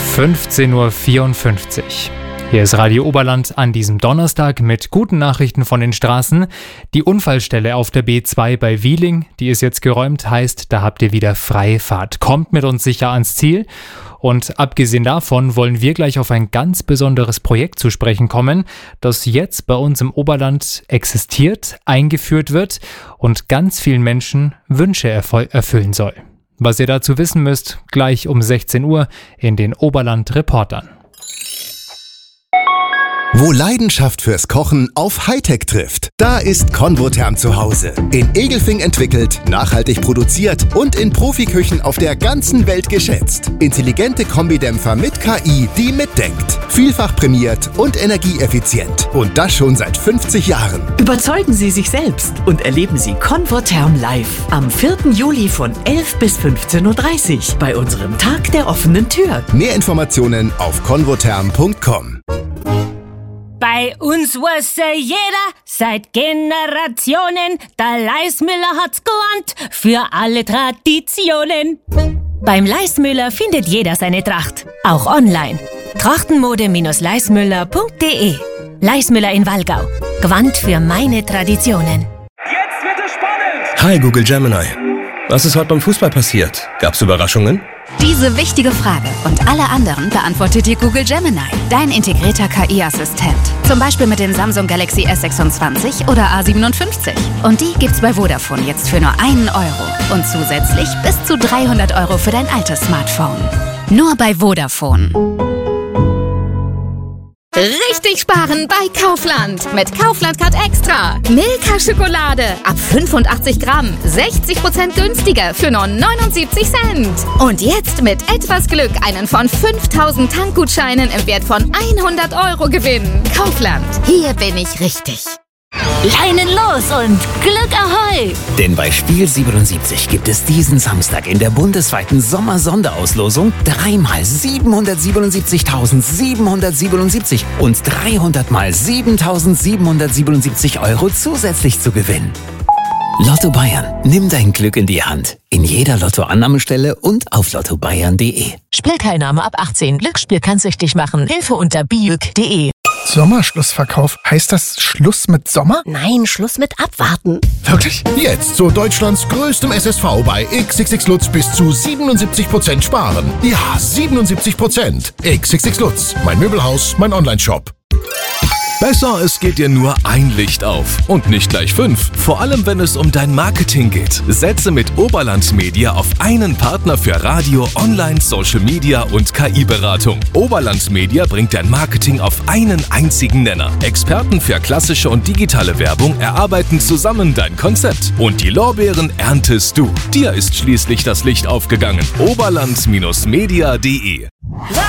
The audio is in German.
15:54 Uhr. Hier ist Radio Oberland an diesem Donnerstag mit guten Nachrichten von den Straßen. Die Unfallstelle auf der B2 bei Wieling, die ist jetzt geräumt, heißt, da habt ihr wieder freie Fahrt. Kommt mit uns sicher ans Ziel. Und abgesehen davon wollen wir gleich auf ein ganz besonderes Projekt zu sprechen kommen, das jetzt bei uns im Oberland existiert, eingeführt wird und ganz vielen Menschen Wünsche erfüllen soll. Was ihr dazu wissen müsst, gleich um 16 Uhr in den Oberland-Reportern. Wo Leidenschaft fürs Kochen auf Hightech trifft, da ist Convotherm zu Hause. In Egelfing entwickelt, nachhaltig produziert und in Profiküchen auf der ganzen Welt geschätzt. Intelligente Kombidämpfer mit KI, die mitdenkt. Vielfach prämiert und energieeffizient. Und das schon seit 50 Jahren. Überzeugen Sie sich selbst und erleben Sie Convotherm live am 4. Juli von 11 bis 15:30 Uhr bei unserem Tag der offenen Tür. Mehr Informationen auf convotherm.com. Bei uns wusste jeder seit Generationen, der Leismüller hat's gelernt für alle Traditionen. Beim Leismüller findet jeder seine Tracht, auch online. Trachtenmode-leismüller.de. Leismüller in Wallgau. Gewandt für meine Traditionen. Jetzt wird es spannend! Hi Google Gemini. Was ist heute beim Fußball passiert? Gab's Überraschungen? Diese wichtige Frage und alle anderen beantwortet dir Google Gemini, dein integrierter KI-Assistent. Zum Beispiel mit dem Samsung Galaxy S26 oder A57. Und die gibt's bei Vodafone jetzt für nur 1 Euro. Und zusätzlich bis zu 300 Euro für dein altes Smartphone. Nur bei Vodafone. Richtig sparen bei Kaufland. Mit Kaufland Card Extra. Milka-Schokolade ab 85 Gramm. 60% günstiger für nur 79 Cent. Und jetzt mit etwas Glück einen von 5000 Tankgutscheinen im Wert von 100 Euro gewinnen. Kaufland. Hier bin ich richtig. Leinen los und Glück ahoi! Denn bei Spiel 77 gibt es diesen Samstag in der bundesweiten Sommer-Sonderauslosung 3 mal 777.777 und 300 mal 7.777 Euro zusätzlich zu gewinnen. Lotto Bayern. Nimm dein Glück in die Hand. In jeder Lottoannahmestelle und auf lottobayern.de. Spielteilnahme ab 18. Glücksspiel kann süchtig machen. Hilfe unter biüg.de. Sommerschlussverkauf. Heißt das Schluss mit Sommer? Nein, Schluss mit Abwarten. Wirklich? Jetzt zu Deutschlands größtem SSV bei XXX Lutz bis zu 77% sparen. Ja, 77%. XXX Lutz. Mein Möbelhaus, mein Onlineshop. Besser, es geht dir nur ein Licht auf und nicht gleich 5. Vor allem, wenn es um dein Marketing geht. Setze mit Oberland Media auf einen Partner für Radio, Online, Social Media und KI-Beratung. Oberland Media bringt dein Marketing auf einen einzigen Nenner. Experten für klassische und digitale Werbung erarbeiten zusammen dein Konzept. Und die Lorbeeren erntest du. Dir ist schließlich das Licht aufgegangen. Oberland-media.de